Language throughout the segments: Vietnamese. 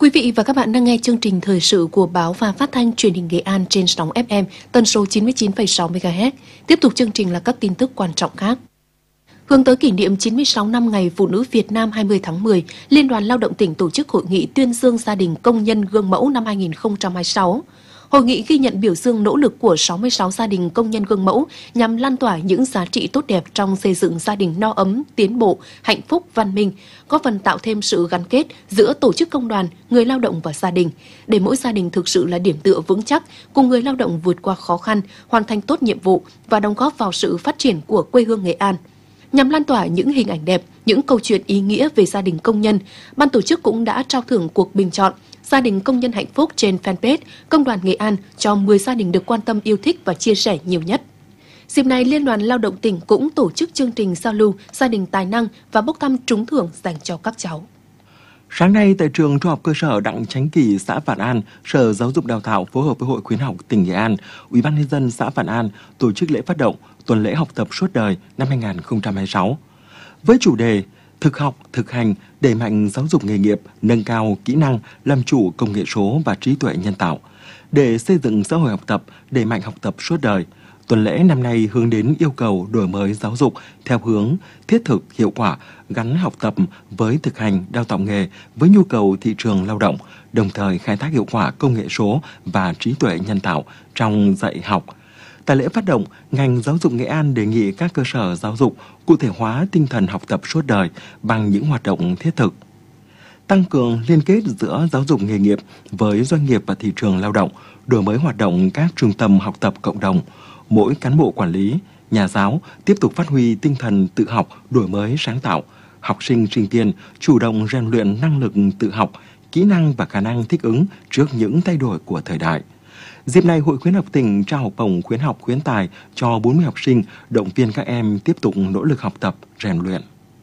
Quý vị và các bạn đang nghe chương trình thời sự của báo và phát thanh truyền hình Nghệ An trên sóng FM tần số 99,6 MHz. Tiếp tục chương trình là các tin tức quan trọng khác. Hướng tới kỷ niệm 96 năm Ngày Phụ nữ Việt Nam 20 tháng 10, Liên đoàn Lao động tỉnh tổ chức hội nghị tuyên dương gia đình công nhân gương mẫu năm 2026. Hội nghị ghi nhận biểu dương nỗ lực của 66 gia đình công nhân gương mẫu nhằm lan tỏa những giá trị tốt đẹp trong xây dựng gia đình no ấm, tiến bộ, hạnh phúc, văn minh, góp phần tạo thêm sự gắn kết giữa tổ chức công đoàn, người lao động và gia đình, để mỗi gia đình thực sự là điểm tựa vững chắc, cùng người lao động vượt qua khó khăn, hoàn thành tốt nhiệm vụ và đóng góp vào sự phát triển của quê hương Nghệ An. Nhằm lan tỏa những hình ảnh đẹp, những câu chuyện ý nghĩa về gia đình công nhân, ban tổ chức cũng đã trao thưởng cuộc bình chọn Gia đình công nhân hạnh phúc trên fanpage Công đoàn Nghệ An cho 10 gia đình được quan tâm, yêu thích và chia sẻ nhiều nhất. Dịp này, Liên đoàn Lao động tỉnh cũng tổ chức chương trình giao lưu gia đình tài năng và bốc thăm trúng thưởng dành cho các cháu. Sáng nay tại trường Trung học cơ sở Đặng Chánh Kỳ, xã Vạn An, Sở Giáo dục Đào tạo phối hợp với Hội Khuyến học tỉnh Nghệ An, Ủy ban nhân dân xã Vạn An tổ chức lễ phát động tuần lễ học tập suốt đời năm 2026 với chủ đề Thực học, thực hành, đẩy mạnh giáo dục nghề nghiệp, nâng cao kỹ năng, làm chủ công nghệ số và trí tuệ nhân tạo. Để xây dựng xã hội học tập, đẩy mạnh học tập suốt đời, tuần lễ năm nay hướng đến yêu cầu đổi mới giáo dục theo hướng thiết thực, hiệu quả, gắn học tập với thực hành, đào tạo nghề với nhu cầu thị trường lao động, đồng thời khai thác hiệu quả công nghệ số và trí tuệ nhân tạo trong dạy học. Tại lễ phát động, ngành giáo dục Nghệ An đề nghị các cơ sở giáo dục cụ thể hóa tinh thần học tập suốt đời bằng những hoạt động thiết thực. Tăng cường liên kết giữa giáo dục nghề nghiệp với doanh nghiệp và thị trường lao động, đổi mới hoạt động các trung tâm học tập cộng đồng. Mỗi cán bộ quản lý, nhà giáo tiếp tục phát huy tinh thần tự học, đổi mới sáng tạo. Học sinh, sinh viên chủ động rèn luyện năng lực tự học, kỹ năng và khả năng thích ứng trước những thay đổi của thời đại. Dịp này, Hội Khuyến học tỉnh trao học bổng khuyến học khuyến tài cho 40 học sinh, động viên các em tiếp tục nỗ lực học tập, rèn luyện.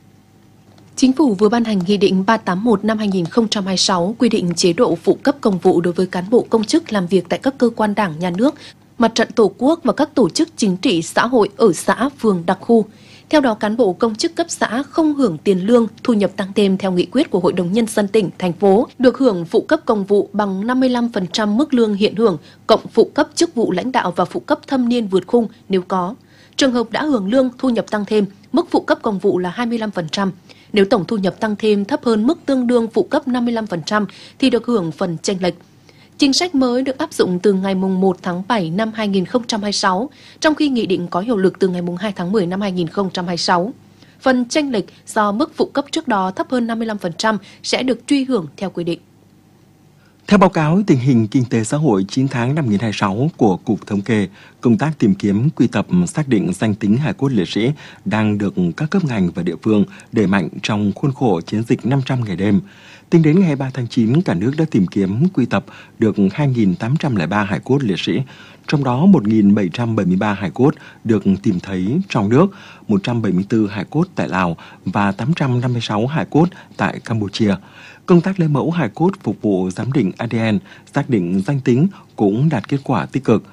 Chính phủ vừa ban hành Nghị định 381 năm 2026 quy định chế độ phụ cấp công vụ đối với cán bộ công chức làm việc tại các cơ quan đảng, nhà nước, Mặt trận Tổ quốc và các tổ chức chính trị xã hội ở xã, phường, đặc khu. Theo đó, cán bộ công chức cấp xã không hưởng tiền lương, thu nhập tăng thêm theo nghị quyết của Hội đồng Nhân dân tỉnh, thành phố, được hưởng phụ cấp công vụ bằng 55% mức lương hiện hưởng, cộng phụ cấp chức vụ lãnh đạo và phụ cấp thâm niên vượt khung nếu có. Trường hợp đã hưởng lương, thu nhập tăng thêm, mức phụ cấp công vụ là 25%. Nếu tổng thu nhập tăng thêm thấp hơn mức tương đương phụ cấp 55% thì được hưởng phần chênh lệch. Chính sách mới được áp dụng từ ngày 1 tháng 7 năm 2026, trong khi nghị định có hiệu lực từ ngày 2 tháng 10 năm 2026. Phần chênh lệch do mức phụ cấp trước đó thấp hơn 55% sẽ được truy hưởng theo quy định. Theo báo cáo tình hình kinh tế xã hội 9 tháng năm 2026 của Cục Thống kê, công tác tìm kiếm, quy tập, xác định danh tính hài cốt liệt sĩ đang được các cấp ngành và địa phương đẩy mạnh trong khuôn khổ chiến dịch 500 ngày đêm. Tính đến ngày 23 tháng 9, cả nước đã tìm kiếm, quy tập được 2.803 hài cốt liệt sĩ, trong đó 1.773 hài cốt được tìm thấy trong nước, 174 hài cốt tại Lào và 856 hài cốt tại Campuchia. Công tác lấy mẫu hài cốt phục vụ giám định ADN, xác định danh tính cũng đạt kết quả tích cực.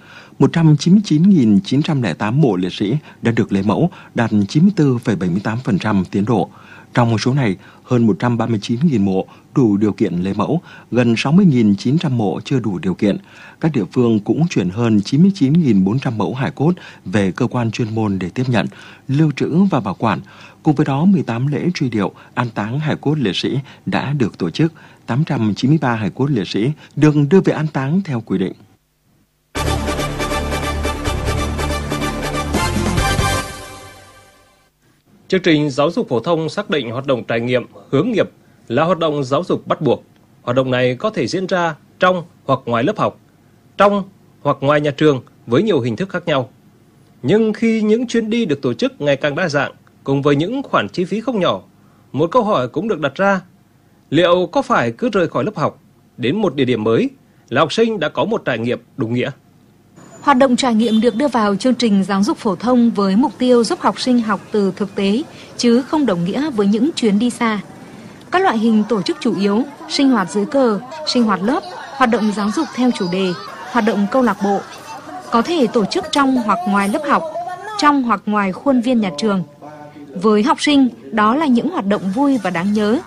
199.908 mộ liệt sĩ đã được lấy mẫu, đạt 94,78% tiến độ. Trong số này, hơn 139.000 mộ đủ điều kiện lấy mẫu, gần 60.900 mộ chưa đủ điều kiện. Các địa phương cũng chuyển hơn 99.400 mẫu hài cốt về cơ quan chuyên môn để tiếp nhận, lưu trữ và bảo quản. Cùng với đó, 18 lễ truy điệu, an táng hài cốt liệt sĩ đã được tổ chức, 893 hài cốt liệt sĩ được đưa về an táng theo quy định. Chương trình giáo dục phổ thông xác định hoạt động trải nghiệm, hướng nghiệp là hoạt động giáo dục bắt buộc. Hoạt động này có thể diễn ra trong hoặc ngoài lớp học, trong hoặc ngoài nhà trường với nhiều hình thức khác nhau. Nhưng khi những chuyến đi được tổ chức ngày càng đa dạng, cùng với những khoản chi phí không nhỏ, một câu hỏi cũng được đặt ra. Liệu có phải cứ rời khỏi lớp học đến một địa điểm mới là học sinh đã có một trải nghiệm đúng nghĩa? Hoạt động trải nghiệm được đưa vào chương trình giáo dục phổ thông với mục tiêu giúp học sinh học từ thực tế, chứ không đồng nghĩa với những chuyến đi xa. Các loại hình tổ chức chủ yếu, sinh hoạt dưới cờ, sinh hoạt lớp, hoạt động giáo dục theo chủ đề, hoạt động câu lạc bộ, có thể tổ chức trong hoặc ngoài lớp học, trong hoặc ngoài khuôn viên nhà trường. Với học sinh, đó là những hoạt động vui và đáng nhớ,